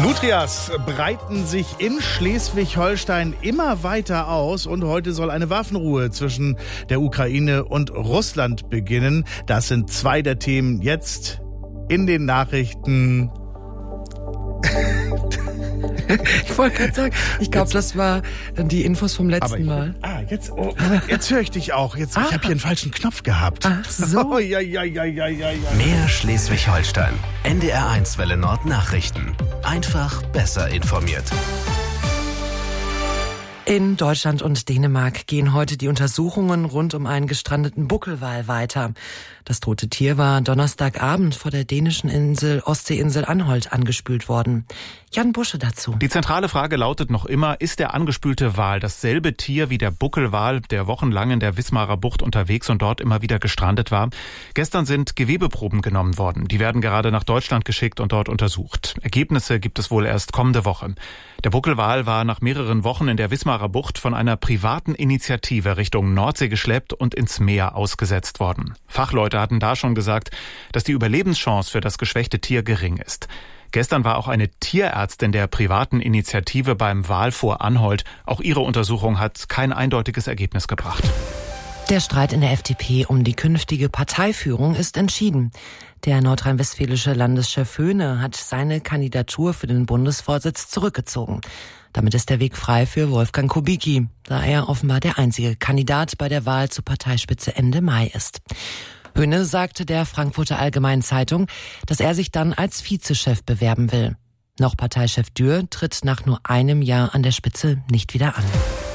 Nutrias breiten sich in Schleswig-Holstein immer weiter aus und heute soll eine Waffenruhe zwischen der Ukraine und Russland beginnen. Das sind zwei der Themen jetzt in den Nachrichten. Ich wollte gerade sagen, ich glaube, das war die Infos vom letzten Mal. Jetzt höre ich dich auch. Ich habe hier einen falschen Knopf gehabt. Ach so. Ja. Mehr Schleswig-Holstein. NDR1 Welle Nord Nachrichten. Einfach besser informiert. In Deutschland und Dänemark gehen heute die Untersuchungen rund um einen gestrandeten Buckelwal weiter. Das tote Tier war Donnerstagabend vor der dänischen Ostseeinsel Anholt angespült worden. Jan Busche dazu. Die zentrale Frage lautet noch immer, ist der angespülte Wal dasselbe Tier wie der Buckelwal, der wochenlang in der Wismarer Bucht unterwegs und dort immer wieder gestrandet war? Gestern sind Gewebeproben genommen worden. Die werden gerade nach Deutschland geschickt und dort untersucht. Ergebnisse gibt es wohl erst kommende Woche. Der Buckelwal war nach mehreren Wochen in der Wismarer Bucht von einer privaten Initiative Richtung Nordsee geschleppt und ins Meer ausgesetzt worden. Fachleute hatten da schon gesagt, dass die Überlebenschance für das geschwächte Tier gering ist. Gestern war auch eine Tierärztin der privaten Initiative beim Wal vor Anholt. Auch ihre Untersuchung hat kein eindeutiges Ergebnis gebracht. Der Streit in der FDP um die künftige Parteiführung ist entschieden. Der nordrhein-westfälische Landeschef Höhne hat seine Kandidatur für den Bundesvorsitz zurückgezogen. Damit ist der Weg frei für Wolfgang Kubicki, da er offenbar der einzige Kandidat bei der Wahl zur Parteispitze Ende Mai ist. Höhne sagte der Frankfurter Allgemeinen Zeitung, dass er sich dann als Vizechef bewerben will. Noch Parteichef Dürr tritt nach nur einem Jahr an der Spitze nicht wieder an.